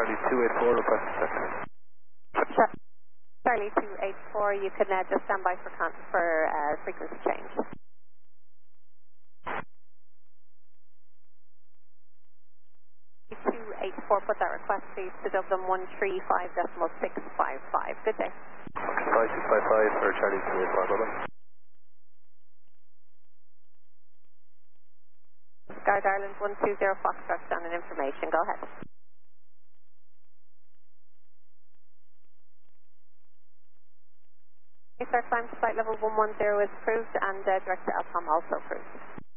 Charlie 284 request check. Charlie 284, you can just stand by for frequency change. 284, put that request please to Dublin 135.655. Good day. 5655 for Charlie 284, bye-bye. Guard Ireland 120 Foxtrot down an information, go ahead. Start climb to flight level 110 is approved and direct to Alcom also approved.